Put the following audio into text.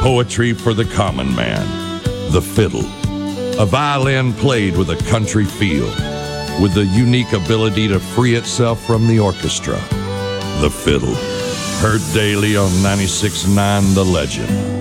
Poetry for the common man. The fiddle. A violin played with a country feel, with the unique ability to free itself from the orchestra. The fiddle. Heard daily on 96.9 The Legend.